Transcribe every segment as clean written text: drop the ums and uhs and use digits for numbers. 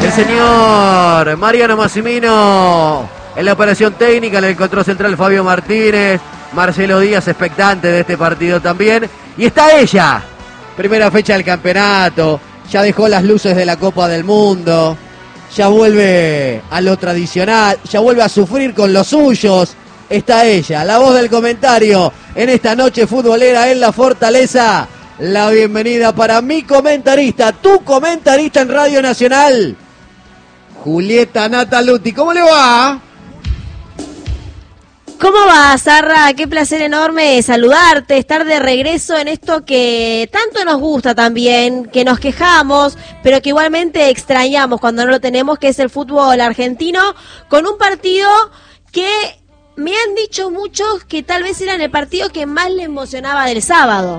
El señor Mariano Massimino en la operación técnica, en el control central Fabio Martínez, Marcelo Díaz expectante de este partido también. Y está ella, primera fecha del campeonato, ya dejó las luces de la Copa del Mundo, ya vuelve a lo tradicional, ya vuelve a sufrir con los suyos. Está ella, la voz del comentario en esta noche futbolera en la Fortaleza. La bienvenida para mi comentarista, tu comentarista en Radio Nacional, Julieta Nataluti. ¿Cómo le va? ¿Cómo va, Zarra? Qué placer enorme saludarte, estar de regreso en esto que tanto nos gusta también, que nos quejamos, pero que igualmente extrañamos cuando no lo tenemos, que es el fútbol argentino, con un partido que me han dicho muchos que tal vez era el partido que más le emocionaba del sábado.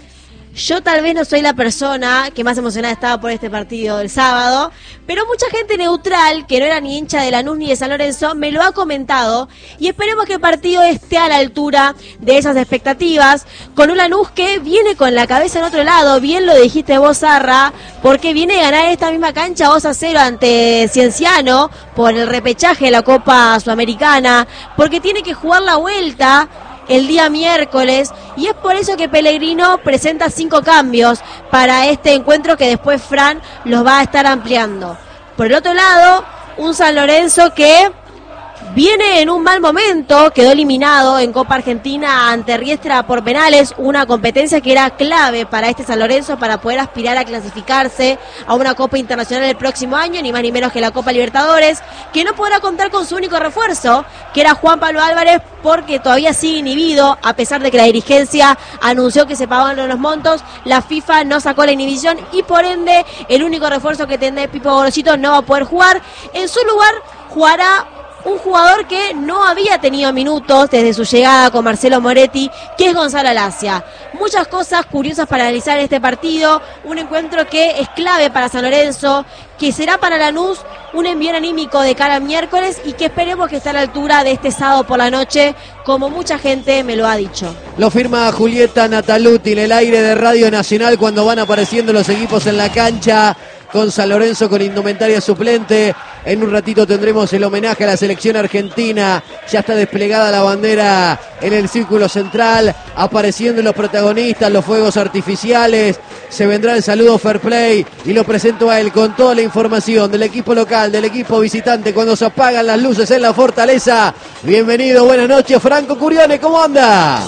Yo tal vez no soy la persona que más emocionada estaba por este partido del sábado, pero mucha gente neutral, que no era ni hincha de Lanús ni de San Lorenzo, me lo ha comentado, y esperemos que el partido esté a la altura de esas expectativas, con un Lanús que viene con la cabeza en otro lado, bien lo dijiste vos, Zarra, porque viene a ganar esta misma cancha 2-0 ante Cienciano, por el repechaje de la Copa Sudamericana, porque tiene que jugar la vuelta el día miércoles, y es por eso que Pellegrino presenta 5 cambios para este encuentro que después Fran los va a estar ampliando. Por el otro lado, un San Lorenzo que viene en un mal momento, quedó eliminado en Copa Argentina ante Riestra por penales, una competencia que era clave para este San Lorenzo para poder aspirar a clasificarse a una Copa Internacional el próximo año, ni más ni menos que la Copa Libertadores, que no podrá contar con su único refuerzo, que era Juan Pablo Álvarez, porque todavía sigue inhibido, a pesar de que la dirigencia anunció que se pagaban los montos. La FIFA no sacó la inhibición y por ende el único refuerzo que tendrá Pipo Gorosito no va a poder jugar. En su lugar jugará un jugador que no había tenido minutos desde su llegada con Marcelo Moretti, que es Gonzalo Alacia. Muchas cosas curiosas para analizar en este partido, un encuentro que es clave para San Lorenzo, que será para Lanús un envío anímico de cara al miércoles y que esperemos que esté a la altura de este sábado por la noche, como mucha gente me lo ha dicho. Lo firma Julieta Nataluti en el aire de Radio Nacional cuando van apareciendo los equipos en la cancha, con San Lorenzo con indumentaria suplente. En un ratito tendremos el homenaje a la selección argentina. Ya está desplegada la bandera en el círculo central, apareciendo los protagonistas, los fuegos artificiales. Se vendrá el saludo Fair Play y lo presento a él con toda la información del equipo local, del equipo visitante, cuando se apagan las luces en la Fortaleza. Bienvenido, buenas noches, Franco Curione, ¿cómo anda?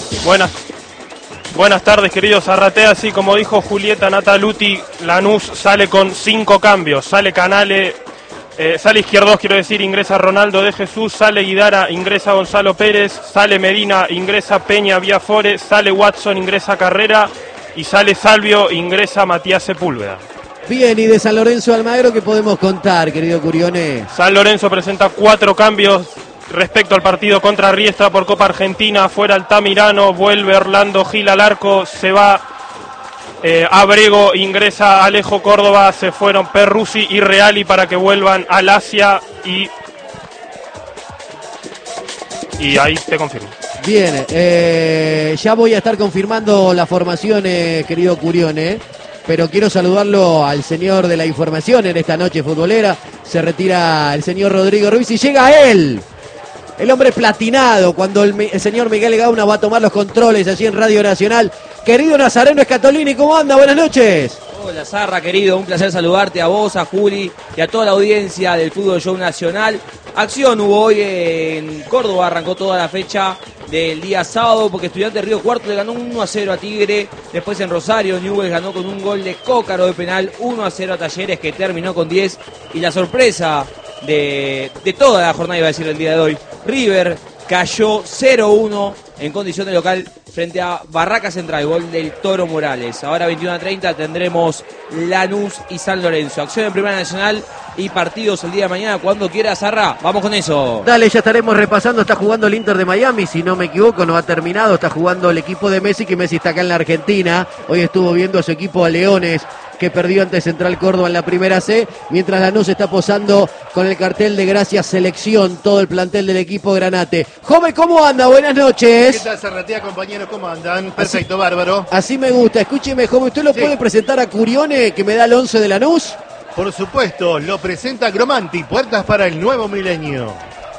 Buenas tardes, queridos Arratea. Así como dijo Julieta Nataluti, Lanús sale con 5 cambios. Sale Canale, sale Izquierdos, quiero decir, ingresa Ronaldo de Jesús, sale Guidara, ingresa Gonzalo Pérez, sale Medina, ingresa Peña Viafore, sale Watson, ingresa Carrera, y sale Salvio, ingresa Matías Sepúlveda. Bien, y de San Lorenzo Almagro, ¿qué podemos contar, querido Curione? San Lorenzo presenta 4 cambios respecto al partido contra Riestra por Copa Argentina. Fuera Altamirano, vuelve Orlando Gil al arco, se va Abrego, ingresa Alejo Córdoba, se fueron Perruzzi y Reali para que vuelvan Alacia y ahí te confirmo. Bien, ya voy a estar confirmando la formación, querido Curione, pero quiero saludarlo al señor de la información en esta noche futbolera. Se retira el señor Rodrigo Ruiz y llega él, el hombre platinado, cuando el señor Miguel Gauna va a tomar los controles allí en Radio Nacional. Querido Nazareno Escatolini, ¿cómo anda? Buenas noches. Hola, Zarra, querido, un placer saludarte a vos, a Juli y a toda la audiencia del Fútbol Show Nacional. Acción hubo hoy en Córdoba, arrancó toda la fecha del día sábado, porque Estudiantes Río Cuarto le ganó 1-0 a Tigre. Después en Rosario, Newell's ganó con un gol de Cócaro de penal, 1-0 a Talleres, que terminó con 10. Y la sorpresa de toda la jornada, iba a decir, el día de hoy, River cayó 0-1 en condición de local frente a Barraca Central, gol del Toro Morales. Ahora 21:30 tendremos Lanús y San Lorenzo. Acción en Primera Nacional y partidos el día de mañana cuando quiera, Zarra. Vamos con eso. Dale, ya estaremos repasando. Está jugando el Inter de Miami, si no me equivoco, no ha terminado. Está jugando el equipo de Messi, que Messi está acá en la Argentina. Hoy estuvo viendo a su equipo a Leones, que perdió ante Central Córdoba en la primera C, mientras Lanús está posando con el cartel de Gracias Selección, todo el plantel del equipo Granate. Joven, ¿cómo anda? Buenas noches. ¿Qué tal, Zarratea, compañeros? ¿Cómo andan? Perfecto, bárbaro. Así me gusta. Escúcheme, joven, ¿usted lo puede presentar a Curione, que me da el 11 de Lanús? Por supuesto, lo presenta Gromanti, puertas para el nuevo milenio.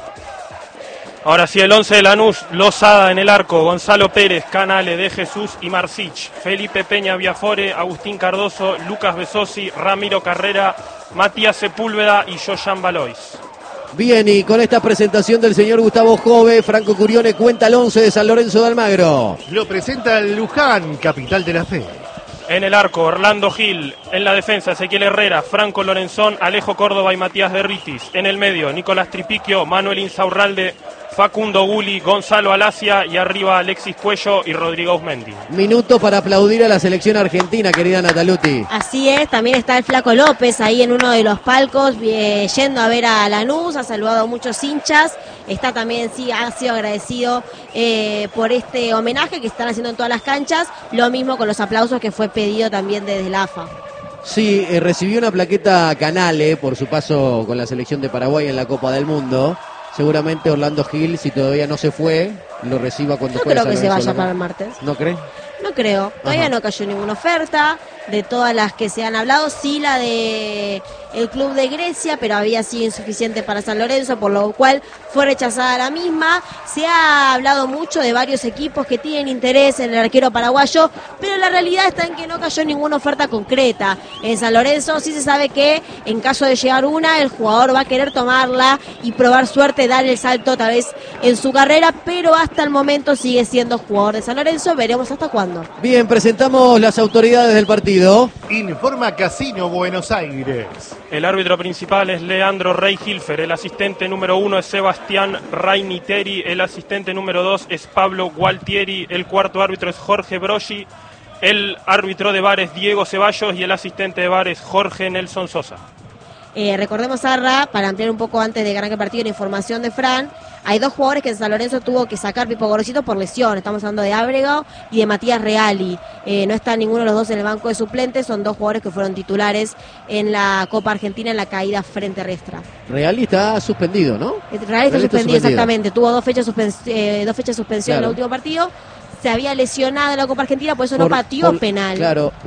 Ahora sí, el 11 de Lanús, Lozada en el arco, Gonzalo Pérez, Canale, De Jesús y Marsich, Felipe Peña Viafore, Agustín Cardoso, Lucas Besosi, Ramiro Carrera, Matías Sepúlveda y Joyan Valois. Bien, y con esta presentación del señor Gustavo Jove, Franco Curione cuenta el 11 de San Lorenzo de Almagro. Lo presenta Luján, capital de la fe. En el arco, Orlando Gil. En la defensa, Ezequiel Herrera, Franco Lorenzón, Alejo Córdoba y Matías Derritis. En el medio, Nicolás Tripiquio, Manuel Insaurralde, Facundo Guli, Gonzalo Alacia y arriba Alexis Cuello y Rodrigo Usmendi. Minuto para aplaudir a la selección argentina, querida Nataluti. Así es, también está el Flaco López ahí en uno de los palcos yendo a ver a Lanús, ha saludado a muchos hinchas, está también, sí, ha sido agradecido por este homenaje que están haciendo en todas las canchas, lo mismo con los aplausos que fue pedido también desde la AFA. Sí, recibió una plaqueta Canale por su paso con la selección de Paraguay en la Copa del Mundo. Seguramente Orlando Gil, si todavía no se fue, lo reciba cuando No juegue. creo que se vaya para el martes. ¿No cree? No creo, todavía no cayó ninguna oferta de todas las que se han hablado, sí la de el club de Grecia, pero había sido insuficiente para San Lorenzo, por lo cual fue rechazada la misma. Se ha hablado mucho de varios equipos que tienen interés en el arquero paraguayo, pero la realidad está en que no cayó ninguna oferta concreta. En San Lorenzo sí se sabe que en caso de llegar una, el jugador va a querer tomarla y probar suerte, dar el salto tal vez en su carrera, pero hasta el momento sigue siendo jugador de San Lorenzo, veremos hasta cuándo. Bien, presentamos las autoridades del partido. Informa Casino Buenos Aires. El árbitro principal es Leandro Rey Hilfer, el asistente número 1 es Sebastián Rainiteri, el asistente número 2 es Pablo Gualtieri, el cuarto árbitro es Jorge Broggi, el árbitro de VAR es Diego Ceballos y el asistente de VAR es Jorge Nelson Sosa. Recordemos, Arra, para ampliar un poco antes de que arranque el partido, la información de Fran, hay dos jugadores que San Lorenzo tuvo que sacar Pipo Gorosito por lesión, estamos hablando de Ábrego y de Matías Reali, no está ninguno de los dos en el banco de suplentes, son dos jugadores que fueron titulares en la Copa Argentina en la caída frente a Riestra. Reali está suspendido, ¿no? Reali está suspendido, exactamente, tuvo dos fechas de suspensión en el último partido. Se había lesionado en la Copa Argentina, por eso no pateó penal.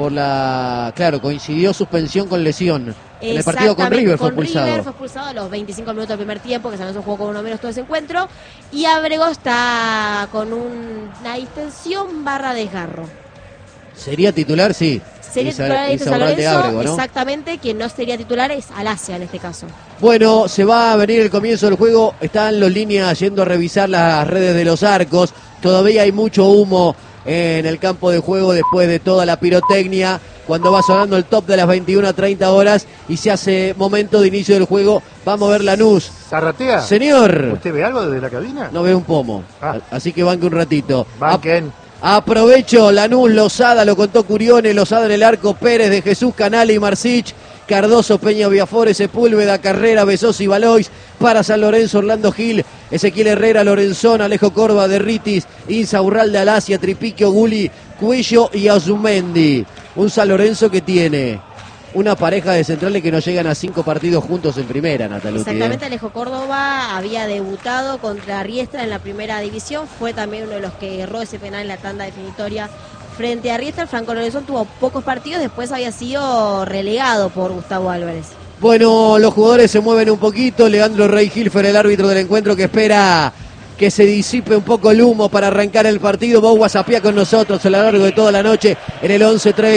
Claro, coincidió suspensión con lesión. En el partido con River fue expulsado. River fue expulsado a los 25 minutos del primer tiempo, que San Lorenzo jugó con uno menos todo ese encuentro. Y Ábrego está con una distensión / desgarro. ¿Sería titular? Sí. Sería titular de San Lorenzo, Ábrego, ¿no? Exactamente. Quien no sería titular es Alacia en este caso. Bueno, se va a venir el comienzo del juego. Están los líneas yendo a revisar las redes de los arcos. Todavía hay mucho humo en el campo de juego después de toda la pirotecnia. Cuando va sonando el top de las 21 a 30 horas y se hace momento de inicio del juego, va a mover Lanús. ¿Zarratea? Señor. ¿Usted ve algo desde la cabina? No veo un pomo, así que banque un ratito. Banquen. Aprovecho, Lanús, Lozada, lo contó Curione, Lozada en el arco, Pérez, De Jesús, Canale y Marsich, Cardoso, Peña, Viafore, Sepúlveda, Carrera, Besosi y Valois, para San Lorenzo, Orlando Gil, Ezequiel Herrera, Lorenzón, Alejo Córdoba, Derritis, Insaurralde, Alacia, Tripiquio, Guli, Cuello y Azumendi. Un San Lorenzo que tiene una pareja de centrales que no llegan a 5 partidos juntos en primera, Nataluti. Exactamente, Alejo Córdoba había debutado contra Riestra en la primera división, fue también uno de los que erró ese penal en la tanda definitoria frente a Riestra. Franco Lorenzón tuvo pocos partidos, después había sido relegado por Gustavo Álvarez. Bueno, los jugadores se mueven un poquito. Leandro Rey Hilfer, el árbitro del encuentro, que espera que se disipe un poco el humo para arrancar el partido. Vos whatsappía con nosotros a lo largo de toda la noche en el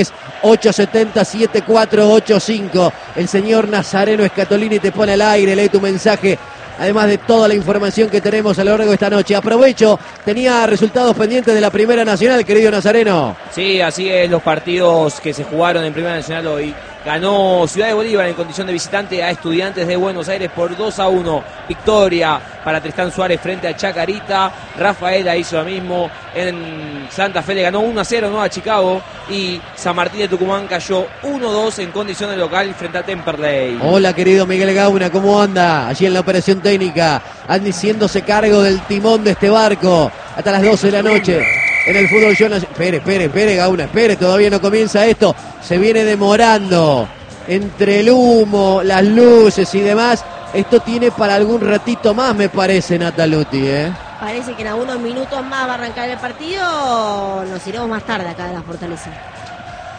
11-3-870-7485. El señor Nazareno Escatolini te pone al aire, lee tu mensaje, además de toda la información que tenemos a lo largo de esta noche. Aprovecho, tenía resultados pendientes de la Primera Nacional, querido Nazareno. Sí, así es, los partidos que se jugaron en Primera Nacional hoy. Ganó Ciudad de Bolívar en condición de visitante a Estudiantes de Buenos Aires por 2-1. Victoria para Tristán Suárez frente a Chacarita. Rafaela hizo lo mismo. En Santa Fe le ganó 1-0 ¿no? a Chicago. Y San Martín de Tucumán cayó 1-2 en condición de local frente a Temperley. Hola, querido Miguel Gauna, ¿cómo anda? Allí en la operación técnica, haciéndose cargo del timón de este barco hasta las 12 de la noche. En el fútbol yo espere, Gauna, espere, todavía no comienza esto, se viene demorando entre el humo, las luces y demás. Esto tiene para algún ratito más, me parece, Nataluti, Parece que en algunos minutos más va a arrancar el partido, nos iremos más tarde acá de la Fortaleza.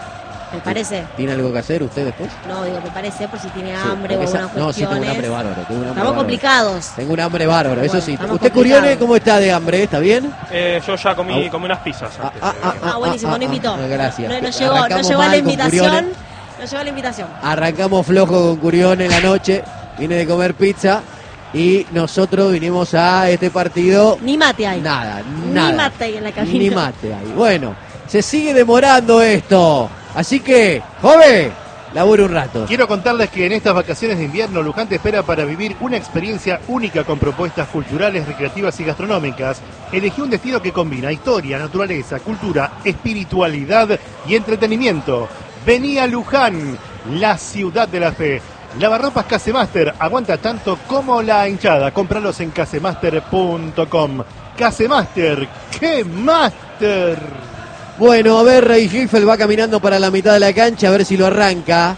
Me parece. ¿Tiene algo que hacer usted después? No, digo, me parece por si tiene Sí, hambre o porque algunas no, sí, cuestiones. tengo un hambre bárbaro. Tengo un hambre Estamos bárbaro. complicados. Tengo un hambre bárbaro, Bueno, eso sí. estamos ¿Usted, complicados. Curione, cómo está de hambre? ¿Está bien? Yo ya comí unas pizzas antes. Buenísimo, no invitó. Gracias. No llegó a la Arrancamos mal con invitación. Curione. No llegó a la invitación. Arrancamos flojo con Curione en la noche. Viene de comer pizza. Y nosotros vinimos a este partido. Ni mate hay. Nada. Ni mate hay en la cabina. Ni mate hay. Bueno, se sigue demorando esto. Así que, joven, labure un rato. Quiero contarles que en estas vacaciones de invierno Luján te espera para vivir una experiencia única con propuestas culturales, recreativas y gastronómicas. Elegí un destino que combina historia, naturaleza, cultura, espiritualidad y entretenimiento. Vení a Luján, la ciudad de la fe. Lavarropas Casemaster, aguanta tanto como la hinchada. Cómpralos en casemaster.com. Casemaster, ¡qué master! Bueno, a ver, Rey Hilfeld va caminando para la mitad de la cancha, a ver si lo arranca.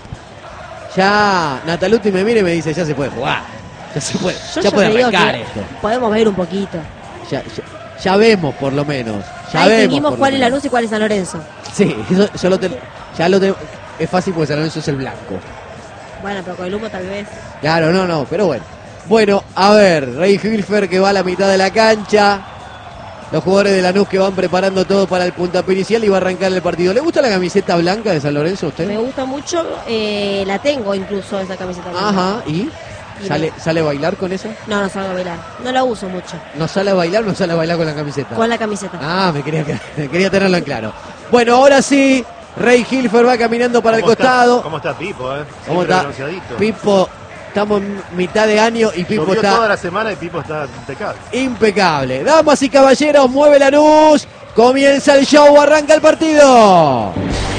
Ya Nataluti me mira y me dice, ya se puede jugar. Ya se puede, Yo ya puede te digo arrancar que esto. podemos ver un poquito. Ya vemos, por lo menos. Ya Ahí vemos, distinguimos por lo cuál es menos. Lanús y cuál es San Lorenzo. Sí, eso ya lo tengo. Es fácil porque San Lorenzo es el blanco. Bueno, pero con el humo tal vez. Claro, no, pero bueno. Bueno, a ver, Rey Hilfer que va a la mitad de la cancha. Los jugadores de Lanús que van preparando todo para el puntapié inicial y va a arrancar el partido. ¿Le gusta la camiseta blanca de San Lorenzo a usted? Me gusta mucho, la tengo incluso esa camiseta. Ajá, ¿y? ¿Sale a bailar con esa? No salgo a bailar. No la uso mucho. ¿No sale a bailar con la camiseta? Con la camiseta. Ah, quería tenerlo en claro. Bueno, ahora sí, Rey Hilfer va caminando para el costado. ¿Cómo está Pipo, ¿Cómo Siempre está? bronceadito. Pipo, estamos en mitad de año y Pipo Llovió está toda la semana y Pipo está impecable. impecable. Damas y caballeros, mueve Lanús. Comienza el show, arranca el partido.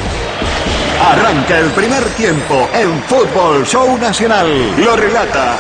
Arranca el primer tiempo en Fútbol Show Nacional. Lo relata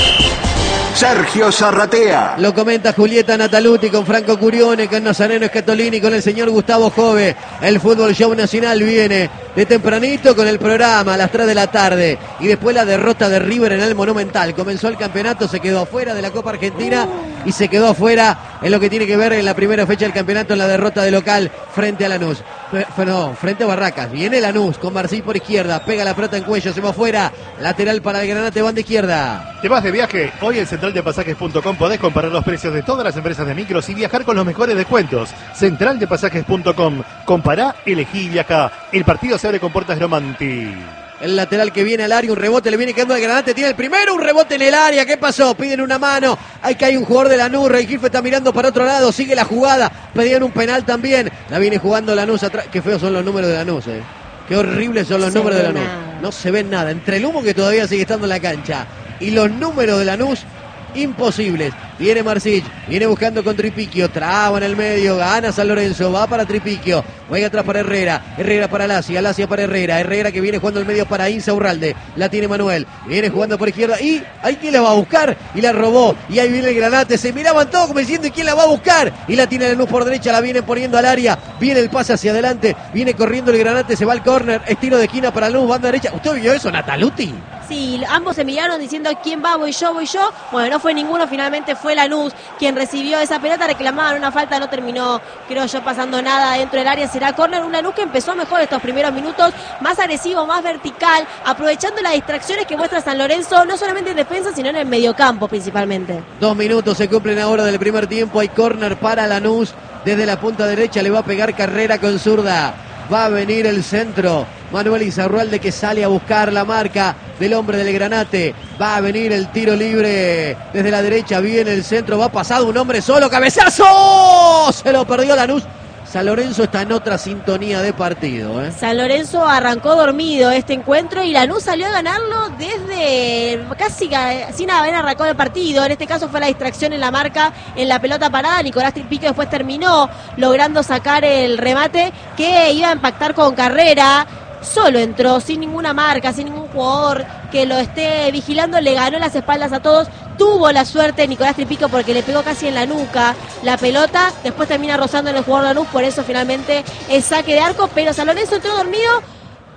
Sergio Zarratea. Lo comenta Julieta Nataluti con Franco Curione, con Nazareno Escatolini, con el señor Gustavo Jove. El Fútbol Show Nacional viene de tempranito con el programa a las 3 de la tarde. Y después la derrota de River en el Monumental. Comenzó el campeonato, se quedó afuera de la Copa Argentina y se quedó afuera en lo que tiene que ver en la primera fecha del campeonato en la derrota de local frente a Lanús. No, frente a Barracas. Viene Lanús con Marcil por izquierda, pega la pelota en cuello, se va afuera. Lateral para el Granate, banda izquierda. ¿Te vas de viaje? Hoy en centraldepasajes.com podés comparar los precios de todas las empresas de micros y viajar con los mejores descuentos. Centraldepasajes.com. Compará, elegí y viajá. El partido se abre con puertas Gromanti. El lateral que viene al área, un rebote, le viene quedando al Granate, tiene el primero, un rebote en el área, ¿qué pasó? Piden una mano, hay que hay un jugador de Lanús, Rey Hilfe está mirando para otro lado, sigue la jugada, pedían un penal también, la viene jugando Lanús atrás, qué feos son los números de Lanús, qué horribles son los números de Lanús, no se ven nada, entre el humo que todavía sigue estando en la cancha y los números de Lanús, imposibles. Viene Marcich, viene buscando con Tripiquio, traba en el medio, gana San Lorenzo, va para Tripiquio, juega atrás para Herrera, Herrera para Lacia, Lacia para Herrera, Herrera que viene jugando el medio para Insa Urralde, la tiene Manuel, viene jugando por izquierda y hay quien la va a buscar y la robó y ahí viene el Granate, se miraban todos como diciendo ¿y quién la va a buscar? Y la tiene Lanús por derecha, la viene poniendo al área, viene el pase hacia adelante, viene corriendo el Granate, se va al córner, estilo de esquina para Lanús, banda derecha. ¿Usted vio eso, Nataluti? Sí, ambos se miraron diciendo quién va, voy yo. Bueno, no fue ninguno, finalmente fue Lanús quien recibió esa pelota, reclamaban una falta, no terminó, creo yo, pasando nada dentro del área, será córner. Un Lanús que empezó mejor estos primeros minutos, más agresivo, más vertical, aprovechando las distracciones que muestra San Lorenzo, no solamente en defensa, sino en el mediocampo principalmente. 2 minutos se cumplen ahora del primer tiempo, hay córner para Lanús, desde la punta derecha le va a pegar Carrera con zurda. Va a venir el centro. Manuel Izarrualde que sale a buscar la marca del hombre del Granate. Va a venir el tiro libre desde la derecha. Viene el centro. Va pasado un hombre solo. ¡Cabezazo! Se lo perdió Lanús. San Lorenzo está en otra sintonía de partido. San Lorenzo arrancó dormido este encuentro y Lanús salió a ganarlo desde casi sin haber arrancado el partido. En este caso fue la distracción en la marca, en la pelota parada. Nicolás Tripiquio después terminó logrando sacar el remate que iba a impactar con Carrera. Solo entró, sin ninguna marca, sin ningún jugador que lo esté vigilando, le ganó las espaldas a todos. Tuvo la suerte Nicolás Tripiquio porque le pegó casi en la nuca la pelota, después termina rozando en el jugador Lanús, por eso finalmente es saque de arco, pero San Lorenzo entró dormido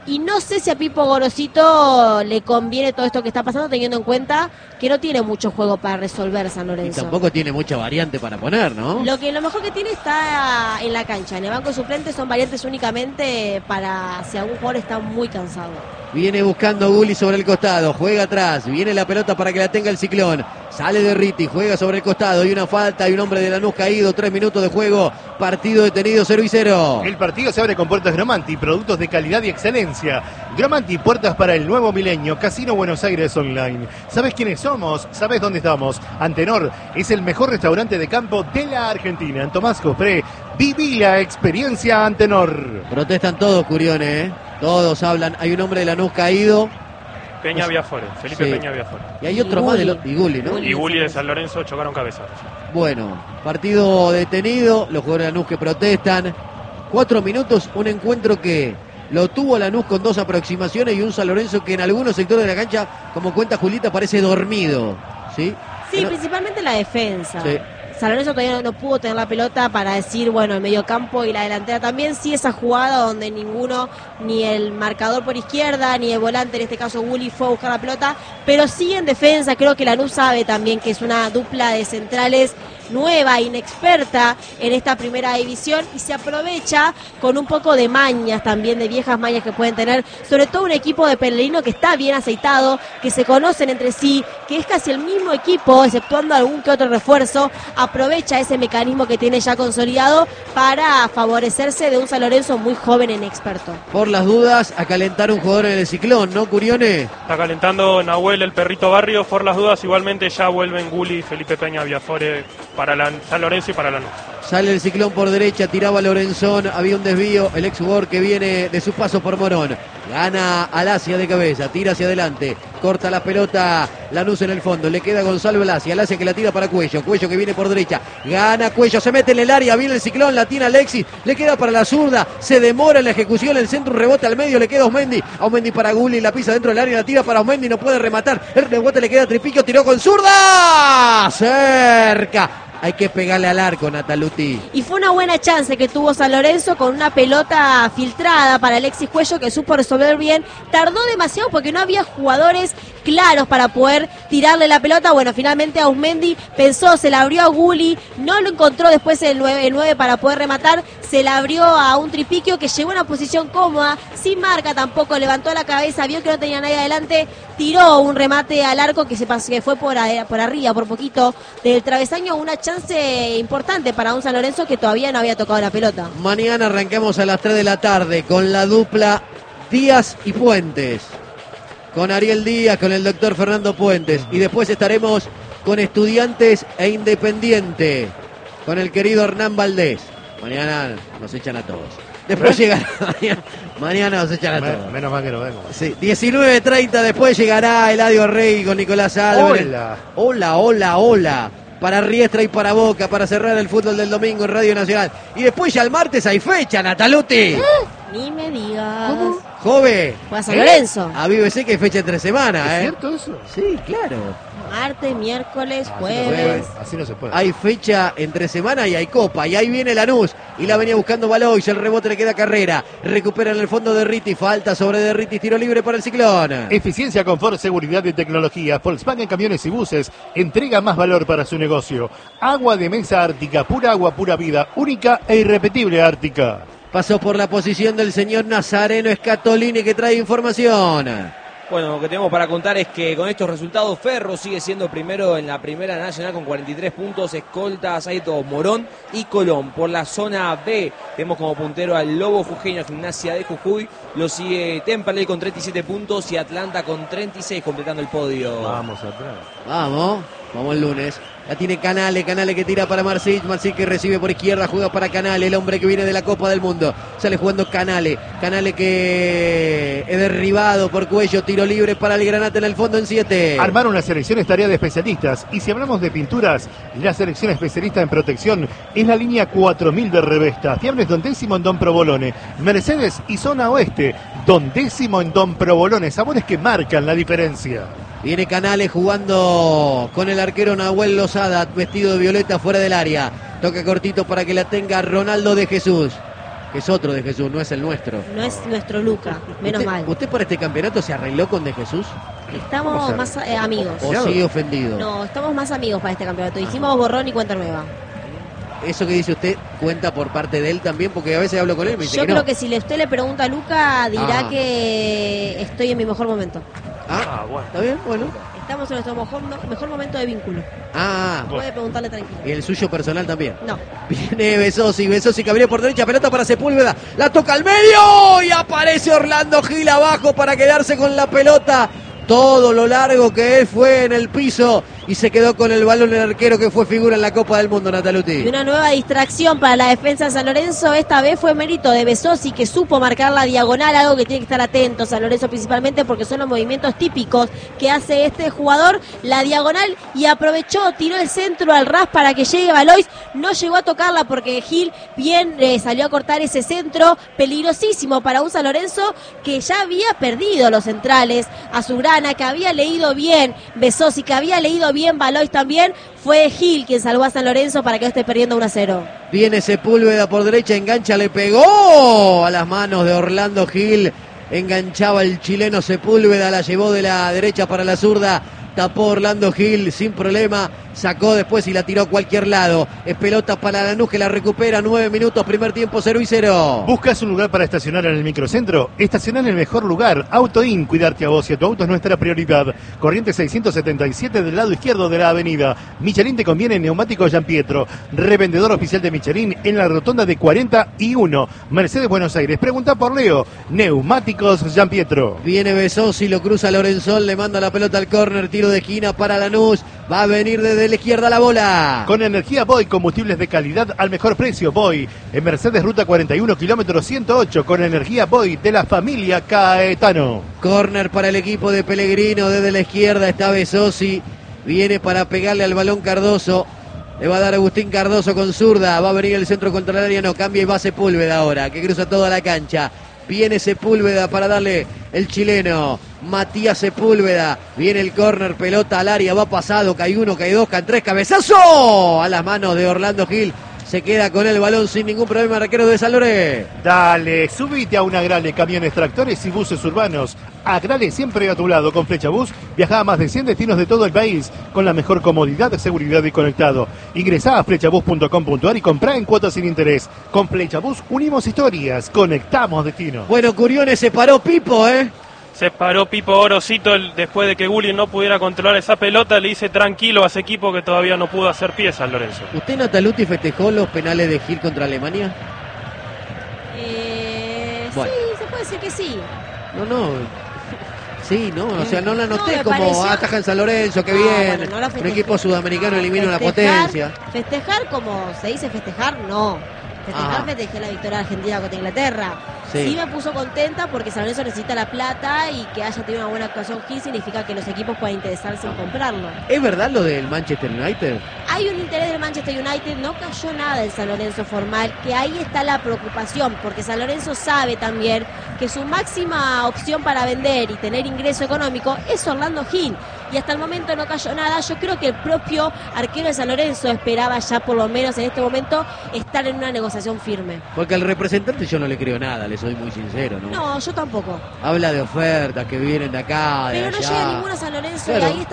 Y no sé si a Pipo Gorosito le conviene todo esto que está pasando, teniendo en cuenta que no tiene mucho juego para resolver San Y Lorenzo. tampoco tiene mucha variante para poner, ¿no? Lo mejor que tiene está en la cancha. En el banco suplente son variantes únicamente para si algún jugador está muy cansado. Viene buscando Gulli sobre el costado, juega atrás, viene la pelota para que la tenga el Ciclón. Sale de Riti, juega sobre el costado, hay una falta, hay un hombre de Lanús caído, 3 minutos de juego, partido detenido 0-0. El partido se abre con puertas Gromanti, productos de calidad y excelencia. Gromanti, puertas para el nuevo milenio, Casino Buenos Aires Online. ¿Sabes quiénes somos? ¿Sabes dónde estamos? Antenor es el mejor restaurante de campo de la Argentina. En Tomás Cofré, viví la experiencia Antenor. Protestan todos, Curione, ¿eh? Todos hablan, hay un hombre de Lanús caído. Peña Viafore, Felipe Sí. Peña Viafore. Y hay otro más y Gulli, ¿no? Y Gulli de San Lorenzo chocaron cabezas. Bueno, partido detenido, los jugadores de Lanús que protestan. 4 minutos, un encuentro que lo tuvo Lanús con 2 aproximaciones y un San Lorenzo que en algunos sectores de la cancha, como cuenta Julita, parece dormido. ¿Sí? Sí, Pero- principalmente la defensa. Sí. San Lorenzo todavía no pudo tener la pelota para decir, bueno, el mediocampo y la delantera también. Sí, esa jugada donde ninguno, ni el marcador por izquierda, ni el volante, en este caso Gulli, fue a buscar la pelota. Pero sí en defensa, creo que Lanús sabe también que es una dupla de centrales nueva, inexperta en esta primera división y se aprovecha con un poco de mañas también, de viejas mañas que pueden tener, sobre todo un equipo de Pellegrino que está bien aceitado, que se conocen entre sí, que es casi el mismo equipo, exceptuando algún que otro refuerzo, aprovecha ese mecanismo que tiene ya consolidado para favorecerse de un San Lorenzo muy joven e inexperto. Por las dudas, a calentar un jugador en el Ciclón, ¿no, Curione? Está calentando Nahuel, el perrito Barrio. Por las dudas, igualmente ya vuelven Gulli y Felipe Peña Viafore para San Lorenzo y para Lanús. Sale el Ciclón por derecha, tiraba Lorenzón, había un desvío, el ex jugador que viene de su paso por Morón. Gana Alacia de cabeza, tira hacia adelante, corta la pelota Lanús en el fondo, le queda Gonzalo Alacia que la tira para Cuello que viene por derecha, gana Cuello, se mete en el área, viene el Ciclón, la tira Alexis, le queda para la zurda, se demora en la ejecución, el centro, un rebote al medio, le queda Osmendi para Gulli, la pisa dentro del área, la tira para Osmendi, no puede rematar, el rebote le queda a Tripiquio, tiró con zurda, cerca. Hay que pegarle al arco, Nataluti. Y fue una buena chance que tuvo San Lorenzo con una pelota filtrada para Alexis Cuello que supo resolver bien. Tardó demasiado porque no había jugadores claros para poder tirarle la pelota. Bueno, finalmente Ausmendi pensó, se la abrió a Gulli, no lo encontró después el 9 para poder rematar. Se la abrió a un Tripiquio que llegó a una posición cómoda, sin marca tampoco, levantó la cabeza, vio que no tenía nadie adelante, tiró un remate al arco que que fue por arriba, por poquito, del travesaño. Una chance importante para un San Lorenzo que todavía no había tocado la pelota. Mañana arrancamos a las 3 de la tarde con la dupla Díaz y Puentes. Con Ariel Díaz, con el doctor Fernando Puentes. Y después estaremos con Estudiantes e Independiente, con el querido Hernán Valdés. Mañana nos echan a todos. Después llegará, mañana nos echan a todos. Menos mal que no vengo. Sí, 19:30, después llegará Eladio Rey con Nicolás Álvarez. Hola. Para Riestra y para Boca, para cerrar el fútbol del domingo en Radio Nacional. Y después ya el martes hay fecha, Nataluti. Ni me digas. ¿Cómo? Jove. Fue a San Lorenzo. A BBC que hay fecha entre semana, ¿Es ¿eh? cierto eso? Sí, claro. Martes, miércoles, Así no se jueves. puede, así no se puede. Hay fecha entre semana y hay copa. Y ahí viene Lanús. Y la venía buscando Balois. El rebote le queda Carrera. Recupera en el fondo de Riti. Falta sobre de Riti. Tiro libre para el Ciclón. Eficiencia, confort, seguridad y tecnología. Volkswagen Camiones y Buses entrega más valor para su negocio. Agua de mesa Ártica, pura agua, pura vida, única e irrepetible Ártica. Pasó por la posición del señor Nazareno Scatolini que trae información. Bueno, lo que tenemos para contar es que con estos resultados Ferro sigue siendo primero en la Primera Nacional con 43 puntos, escolta Saito Morón y Colón. Por la zona B tenemos como puntero al Lobo Jujeño, Gimnasia de Jujuy, lo sigue Temperley con 37 puntos y Atlanta con 36 completando el podio. Vamos atrás. Vamos el lunes. La tiene Canale que tira para Marcil que recibe por izquierda, juega para Canale, el hombre que viene de la Copa del Mundo. Sale jugando Canale que es derribado por Cuello, tiro libre para el Granate en el fondo en 7. Armar una selección es tarea de especialistas. Y si hablamos de pinturas, la selección especialista en protección es la línea 4000 de Revesta. Fiables Don Décimo en Don Provolone. Mercedes y Zona Oeste. Don Décimo en Don Provolone. Sabores que marcan la diferencia. Viene Canales jugando con el arquero Nahuel Lozada, vestido de violeta fuera del área. Toca cortito para que la tenga Ronaldo de Jesús. que es otro de Jesús, no es el nuestro. No es nuestro Luca, menos mal. ¿Usted por este campeonato se arregló con de Jesús? Estamos más amigos. ¿O sigue ofendido? No, estamos más amigos para este campeonato. Hicimos borrón y cuenta nueva. Eso que dice usted cuenta por parte de él también, porque a veces hablo con él y me dice Yo que creo no. que si usted le pregunta a Luca, dirá Ah. que estoy en mi mejor momento. Bueno. ¿Está bien? Bueno. Estamos en nuestro mejor momento de vínculo. Puede preguntarle tranquilo. Y el suyo personal también. No. Viene Besosi que abrió por derecha, pelota para Sepúlveda, la toca al medio y aparece Orlando Gil abajo para quedarse con la pelota. Todo lo largo que él fue en el piso y se quedó con el balón el arquero que fue figura en la Copa del Mundo, Nataluti. Y una nueva distracción para la defensa de San Lorenzo. Esta vez fue mérito de Besosi, que supo marcar la diagonal, algo que tiene que estar atento San Lorenzo principalmente porque son los movimientos típicos que hace este jugador. La diagonal y aprovechó, tiró el centro al ras para que llegue Valois. No llegó a tocarla porque Gil bien salió a cortar ese centro peligrosísimo para un San Lorenzo que ya había perdido los centrales. Azurana, que había leído bien Besosi, que había leído bien Valois también. Fue Gil quien salvó a San Lorenzo para que no esté perdiendo 1-0. Viene Sepúlveda por derecha, engancha, le pegó a las manos de Orlando Gil. Enganchaba el chileno Sepúlveda, la llevó de la derecha para la zurda. Tapó Orlando Gil sin problema, sacó después y la tiró a cualquier lado. Es pelota para Lanús que la recupera, 9 minutos, primer tiempo 0-0. ¿Buscas un lugar para estacionar en el microcentro? Estacionar en el mejor lugar. AutoIn, cuidarte a vos y a tu auto es nuestra prioridad. Corriente 677 del lado izquierdo de la avenida. Michelin te conviene neumáticos Gianpietro. Revendedor oficial de Michelin en la rotonda de 41. Mercedes, Buenos Aires. Pregunta por Leo. Neumáticos Gianpietro. Viene Besosi, lo cruza Lorenzón, le manda la pelota al córner, tiro de esquina para Lanús. Va a venir desde la izquierda la bola. Con energía Boy, combustibles de calidad al mejor precio. Boy, en Mercedes Ruta 41, kilómetro 108, con energía Boy de la familia Caetano. Córner para el equipo de Pellegrino, desde la izquierda está Besosi. Viene para pegarle al balón Cardoso. Le va a dar Agustín Cardoso con zurda. Va a venir el centro contra el área, no cambia y va Sepúlveda ahora, que cruza toda la cancha. Viene Sepúlveda para darle el chileno Matías Sepúlveda. Viene el córner, pelota al área, va pasado, cae uno, cae dos, cae tres, cabezazo a las manos de Orlando Gil. Se queda con el balón sin ningún problema, arquero de San Lorenzo. Dale, subite a un Agrale, camiones, tractores y buses urbanos. Agrale siempre a tu lado. Con Flecha Bus viaja a más de 100 destinos de todo el país con la mejor comodidad, seguridad y conectado. Ingresá a flechabus.com.ar y comprá en cuotas sin interés. Con Flecha Bus unimos historias, conectamos destinos. Bueno, Curiones se paró Pipo, Se paró Pipo Orosito después de que Gulli no pudiera controlar esa pelota. Le dice tranquilo a ese equipo que todavía no pudo hacer pies San Lorenzo. ¿Usted, Nataluti, festejó los penales de Gil contra Alemania? Bueno. Sí, se puede decir que sí. No. Sí, no, o sea, no la noté me como pareció- ataja en San Lorenzo, que No, bien. bueno, no la Un festejé. equipo sudamericano elimina una Festejar- potencia. Festejar como se dice festejar, no. Festejar, Ajá. festejé la victoria argentina contra Inglaterra. Sí. Sí me puso contenta porque San Lorenzo necesita la plata y que haya tenido una buena actuación Gil significa que los equipos puedan interesarse en comprarlo. ¿Es verdad lo del Manchester United? Hay un interés del Manchester United, no cayó nada en San Lorenzo formal, que ahí está la preocupación, porque San Lorenzo sabe también que su máxima opción para vender y tener ingreso económico es Orlando Gil. Y hasta el momento no cayó nada. Yo creo que el propio arquero de San Lorenzo esperaba ya por lo menos en este momento estar en una negociación firme. Porque al representante yo no le creo nada, le soy muy sincero, ¿no? No, yo tampoco. Habla de ofertas que vienen de acá, de Pero no allá. llega ninguna a San Lorenzo Claro. y ahí está